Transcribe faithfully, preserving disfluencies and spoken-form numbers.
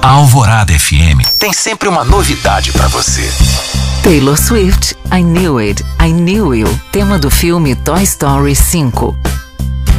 A Alvorada F M tem sempre uma novidade pra você. Taylor Swift, I Knew It, I Knew You, tema do filme Toy Story cinco.